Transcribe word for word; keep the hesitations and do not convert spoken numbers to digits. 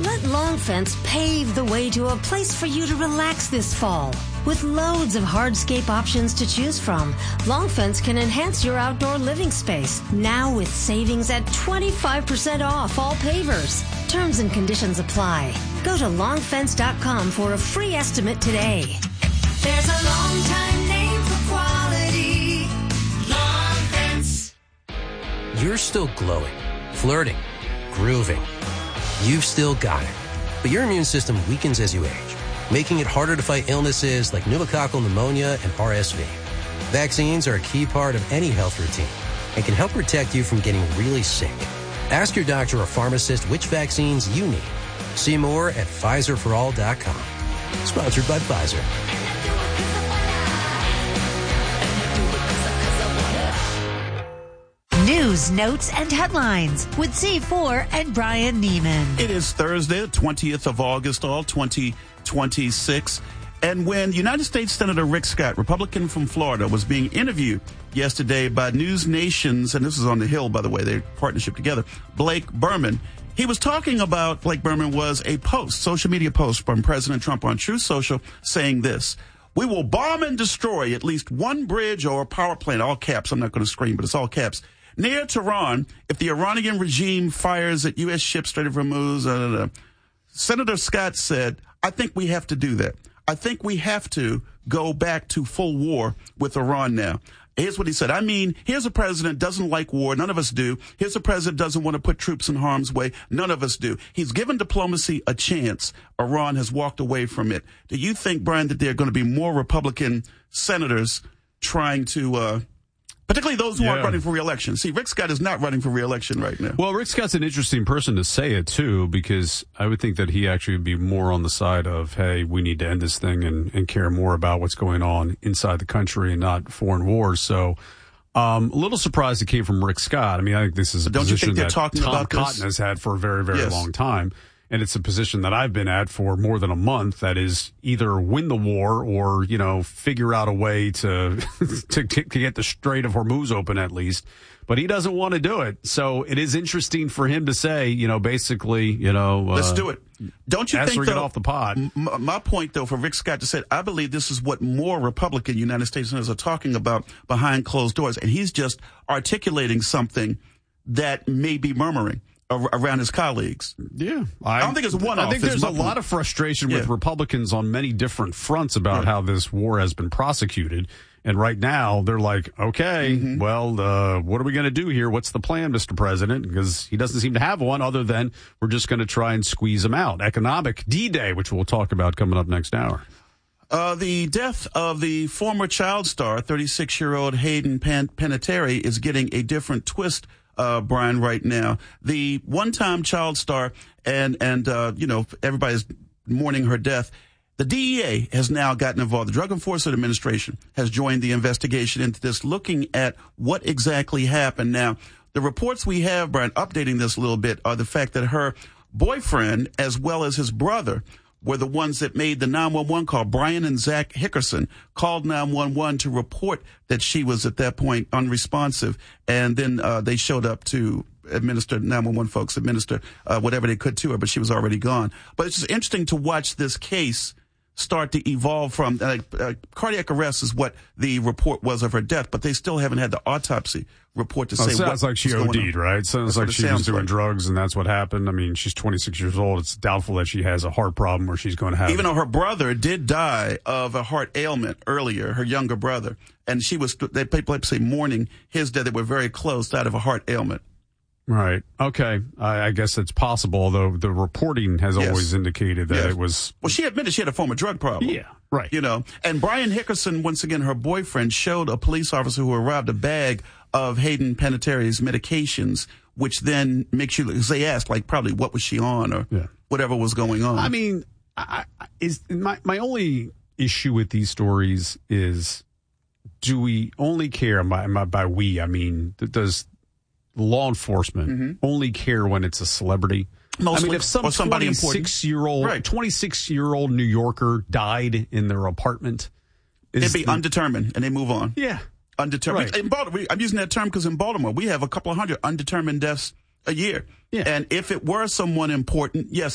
Let Long Fence pave the way to a place for you to relax this fall. With loads of hardscape options to choose from, Long Fence can enhance your outdoor living space. Now with savings at twenty-five percent off all pavers. Terms and conditions apply. Go to long fence dot com for a free estimate today. There's a long time name for quality. Long Fence. You're still glowing, flirting, grooving. You've still got it. But your immune system weakens as you age, making it harder to fight illnesses like pneumococcal pneumonia and R S V. Vaccines are a key part of any health routine and can help protect you from getting really sick. Ask your doctor or pharmacist which vaccines you need. See more at Pfizer for all dot com. Sponsored by Pfizer. News, notes, and headlines with C four and Brian Neiman. It is Thursday, the twentieth of August, all twenty twenty-six. And when United States Senator Rick Scott, Republican from Florida, was being interviewed yesterday by News Nation's, and this is on the Hill, by the way, their partnership together, Blake Berman, he was talking about, Blake Berman was a post, social media post from President Trump on Truth Social saying this: "We will bomb and destroy at least one bridge or power plant," all caps, I'm not going to scream, but it's all caps, "near Tehran if the Iranian regime fires at U S ships, Strait of Hormuz." Uh, Senator Scott said, "I think we have to do that. I think we have to go back to full war with Iran now." Here's what he said. I mean, here's a president doesn't like war. None of us do. Here's a president doesn't want to put troops in harm's way. None of us do. He's given diplomacy a chance. Iran has walked away from it. Do you think, Brian, that there are going to be more Republican senators trying to, uh, particularly those who yeah. aren't running for re-election? See, Rick Scott is not running for re-election right now. Well, Rick Scott's an interesting person to say it, too, because I would think that he actually would be more on the side of, hey, we need to end this thing and, and care more about what's going on inside the country and not foreign wars. So um, a little surprised it came from Rick Scott. I mean, I think this is a Don't position you think they're that talking Tom about Cotton this? has had for a very, very Yes. long time. And it's a position that I've been at for more than a month. That is either win the war or, you know, figure out a way to, to, to get the Strait of Hormuz open at least. But he doesn't want to do it. So it is interesting for him to say, you know, basically, you know. Let's uh, do it. Don't you think, get though, off the pot. M- my point, though, for Rick Scott to say, I believe this is what more Republican United States senators are talking about behind closed doors. And he's just articulating something that may be murmuring around his colleagues. Yeah. I, I don't think it's one I think there's a lot of frustration yeah. with Republicans on many different fronts about yeah. how this war has been prosecuted. And right now, they're like, okay, mm-hmm. well, uh, what are we going to do here? What's the plan, Mister President? Because he doesn't seem to have one other than we're just going to try and squeeze him out. Economic D-Day, which we'll talk about coming up next hour. Uh, the death of the former child star, thirty-six-year-old Hayden Pan- Panettiere, is getting a different twist, uh, Brian, right now. The one-time child star, and, and uh, you know, everybody's mourning her death. The D E A has now gotten involved. The Drug Enforcement Administration has joined the investigation into this, looking at what exactly happened. Now, the reports we have, Brian, updating this a little bit, are the fact that her boyfriend, as well as his brother, were the ones that made the nine one one call. Brian and Zach Hickerson called nine one one to report that she was at that point unresponsive. And then uh, they showed up to administer, nine one one folks administer uh, whatever they could to her, but she was already gone. But it's just interesting to watch this case start to evolve from uh, uh, cardiac arrest is what the report was of her death, but they still haven't had the autopsy report to oh, say it sounds what like she was OD'd, right? Sounds That's like it she was sounds doing like. drugs and that's what happened. I mean, she's twenty-six years old. It's doubtful that she has a heart problem or she's going to have. Even though her brother did die of a heart ailment earlier, her younger brother, and she was, they people say mourning his death. They were very close, died of a heart ailment. Right. Okay. I, I guess it's possible, although the reporting has Yes. always indicated that Yes. it was. Well, she admitted she had a former drug problem. Yeah. Right. You know, and Brian Hickerson, once again, her boyfriend, showed a police officer who arrived a bag of Hayden Panettiere's medications, which then makes you, because they asked, like, probably what was she on or yeah. whatever was going on. I mean, I, I, is my my only issue with these stories is, do we only care? By, by we, I mean, does law enforcement mm-hmm. only care when it's a celebrity? Mostly, I mean, if some or somebody important. twenty-six-year-old, Right. twenty-six-year-old New Yorker died in their apartment, It'd be the, undetermined, and they move on. Yeah. Undetermined. Right. In Baltimore, I'm using that term because in Baltimore, we have a couple of hundred undetermined deaths a year. Yeah. And if it were someone important, yes,